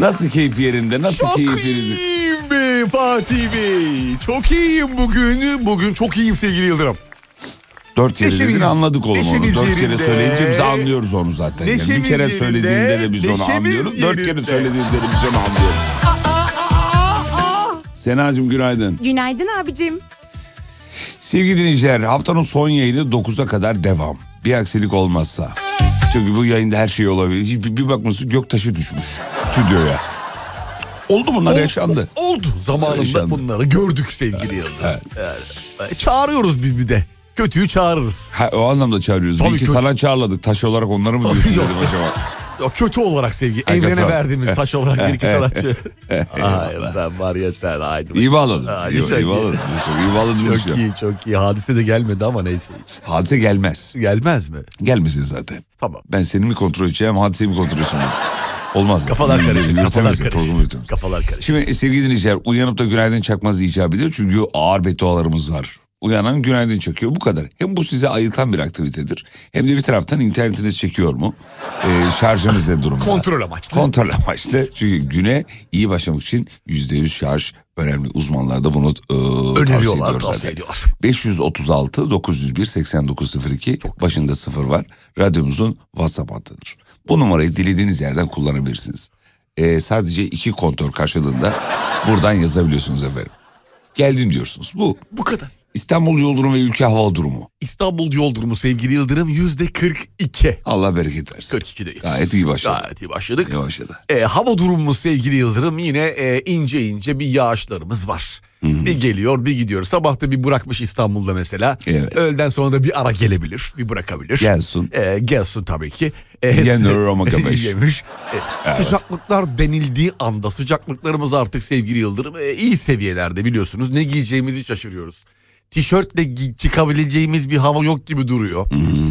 Nasıl keyif yerinde? Nasıl çok keyif yerinde? iyiyim be Fatih Bey. Çok iyiyim bugün. Bugün çok iyiyim sevgili Yıldırım. 4 kere Neşemiz- dediğini anladık oğlum onu. neşemiz 4 kere yerinde. söyleyince biz anlıyoruz onu zaten. Yani bir Neşemiz kere yerinde. söylediğinde de biz onu Neşemiz anlıyoruz. 4 kere yerinde. söylediğinde de biz onu anlıyoruz. Senacığım günaydın. Günaydın abicim. Sevgili dinleyiciler, haftanın son yayını 9'a kadar devam. Bir aksilik olmazsa. Çünkü bu yayında her şey olabilir. Bir bakmışsın göktaşı düşmüş stüdyoya. Oldu bunlar, yaşandı. Oldu. Zamanında Yaşandı. bunları gördük sevgili Yıldırım. Evet. Yani, çağırıyoruz biz bir de. Kötüyü çağırırız. Ha, o anlamda çağırıyoruz. Tabii Belki kötü. sana çağırladık. Taş olarak onları mı diyorsun Yok. dedim acaba. Ya, kötü olarak sevgi. Hakikaten. Evrene verdiğimiz taş olarak bir iki sanatçı. Ay ben var ya sen haydi. İyi bağladın. Ay, İyi, çok iyi iyi. bağladın. İyi bağladın. Çok iyi çok iyi. Hadise de gelmedi ama neyse hiç. Hadise gelmez. Gelmez mi? Gelmesin zaten. Tamam. Ben seni mi kontrol edeceğim, hadiseyi mi kontrol edeceğim? Olmaz. Kafalar karışık. Kafalar Yürütemezsin, programı karışık. yürütemezsin. Kafalar karışık. Şimdi sevgili dinleyiciler, uyanıp da günaydın çakmaz icap ediyor. Çünkü ağır beddualarımız var. Uyanan günaydın çakıyor, bu kadar. Hem bu size ayıltan bir aktivitedir. Hem de bir taraftan internetiniz çekiyor mu? Şarjınız ne durumda? Kontrol amaçlı. Kontrol amaçlı. Çünkü güne iyi başlamak için %100 şarj önemli. Uzmanlar da bunu Öneriyorlar, tavsiye tavsiye ediyor ediyorlar. 536 901 8902 başında 0 var. Radyomuzun WhatsApp hattıdır. Bu numarayı dilediğiniz yerden kullanabilirsiniz. Sadece 2 kontör karşılığında buradan yazabiliyorsunuz efendim. Geldim diyorsunuz. Bu kadar. İstanbul yol durumu ve ülke hava durumu. İstanbul yol durumu sevgili Yıldırım %42. Allah bereket versin. 42'deyiz. Gayet iyi başladık. Gayet iyi başladık. İyi başladı. Hava durumumuz sevgili Yıldırım yine ince ince bir yağışlarımız var. Bir geliyor bir gidiyor. Sabah da bir bırakmış İstanbul'da mesela. Evet. Öğleden sonra da bir ara gelebilir. Bir bırakabilir. Gelsin. Gelsin tabii ki. Yenir omega 5. Yemiş. Sıcaklıklar denildiği anda sıcaklıklarımız artık sevgili Yıldırım iyi seviyelerde biliyorsunuz. Ne giyeceğimizi şaşırıyoruz. Tişörtle çıkabileceğimiz bir hava yok gibi duruyor.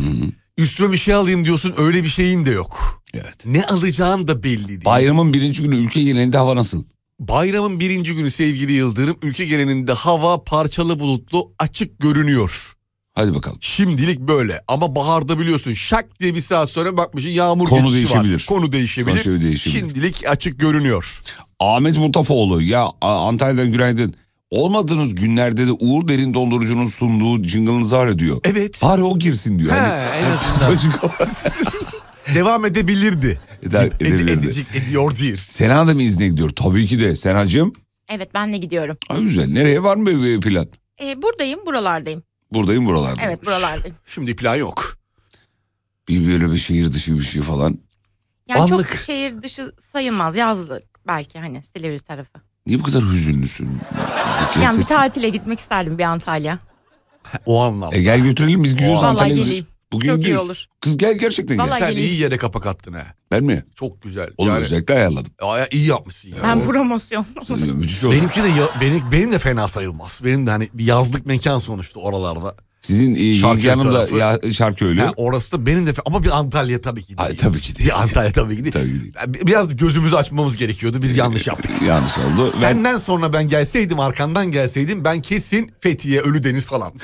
Üstüme bir şey alayım diyorsun, öyle bir şeyin de yok. Evet. Ne alacağın da belli değil. Bayramın 1. günü ülke genelinde hava nasıl? Bayramın 1. günü sevgili Yıldırım ülke genelinde hava parçalı bulutlu açık görünüyor. Hadi bakalım. Şimdilik böyle ama baharda biliyorsun şak diye bir saat sonra bakmışsın yağmur Konu geçişi değişebilir. var. Konu değişebilir. Konu değişebilir. Şimdilik açık görünüyor. Ahmet Mutafoğlu, ya Antalya'dan günaydın. Olmadığınız günlerde de Uğur Derin Dondurucu'nun sunduğu jingle'ınızı var ya diyor. Evet. Bari o girsin diyor. He, Hani en azından. psikolojik olarak. Devam edebilirdi. Edebilirdi. Ediyor değil. Sena da mı izne gidiyor? Tabii ki de. Senacığım. Evet ben de gidiyorum. Ay güzel. Nereye, var mı bir plan? Buradayım buralardayım. Buradayım buralarda. Evet buralardayım. Şimdi plan yok. Bir böyle bir şehir dışı bir şey falan. Yani Anlık. çok şehir dışı sayılmaz, yazlık belki hani Silivri tarafı. Niye bu kadar hüzünlüsün? Yani bir tatile gitmek isterdim bir Antalya. O anlamda. Gel götürelim, biz gidiyoruz Vallahi Antalya'ya geleyim. gidiyoruz. Bugün Çok iyi gidiyoruz. olur. Kız gel, gerçekten gel. Vallahi Sen geleyim. iyi yere kapak attın ha. Ben mi? Çok güzel. Oğlum özellikle ayarladım. İyi yapmışsın ya. Ben promosyon. Müthiş oldu. Benimki de benim de fena sayılmaz. Benim de hani bir yazlık mekan sonuçta oralarda. Sizin Şarköy Yenge Hanım da tarafı. Şarköylü. Ha, orası da benim de ama bir Antalya tabii ki değil. Ay, tabii ki değil. Bir Antalya tabii ki değil. Tabii ki değil. Biraz da gözümüzü açmamız gerekiyordu. Biz yanlış yaptık. Yanlış oldu. Senden sonra ben gelseydim, arkandan gelseydim ben kesin Fethiye, Ölüdeniz falan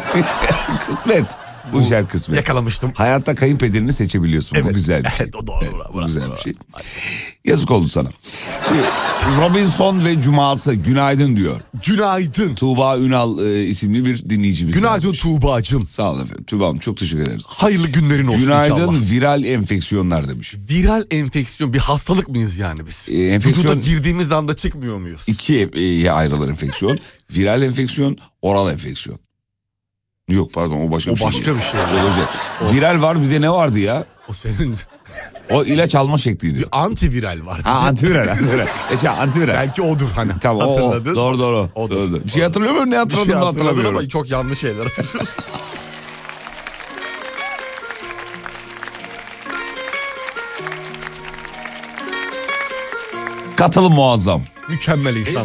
Kısmet. Bu işler kısmet. yakalamıştım. Hayatta kayınpederini seçebiliyorsun. Bu Evet. güzel bir şey. Evet, o doğru. Evet, bu Bravo, güzel bravo. bir şey. Yazık oldu sana. Şimdi, Robinson ve Cuması günaydın diyor. Günaydın. Tuğba Ünal isimli bir dinleyicimiz. Günaydın yazmış. Tuğba'cığım. Sağ olun efendim. Tuğba Hanım çok teşekkür ederiz. Hayırlı günlerin olsun Günaydın inşallah. viral enfeksiyonlar demiş. Viral enfeksiyon bir hastalık mıyız yani biz? Enfeksiyon Vücuda girdiğimiz anda çıkmıyor muyuz? ikiye ayrılır enfeksiyon. Viral enfeksiyon, oral enfeksiyon. Yok pardon, o başka O bir şey. başka değil. bir şey. O viral var, bir de ne vardı ya? O senin O ilaç alma şekliydi. antiviral var. Ha, antiviral. Antiviral. Belki odur hani. Tamam, o. Hatırladın. Doğru. Odur. Doğru. Bir şey hatırlıyor musun? Ne Bir hatırladım şey da hatırladın hatırlamıyorum. ama çok yanlış şeyler hatırlıyorsun. Katılım muazzam. Mükemmel insan.